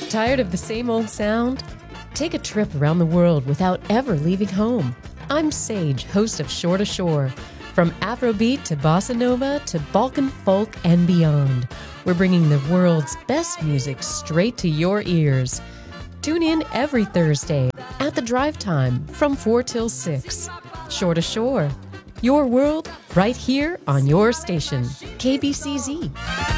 Tired of the same old sound? Take a trip around the world without ever leaving home. I'm Sage, host of Shore to Shore. From Afrobeat to Bossa Nova to Balkan folk and beyond, we're bringing the world's best music straight to your ears. Tune in every Thursday at the drive time from 4 till 6. Shore to Shore, your world right here on your station, KBCZ.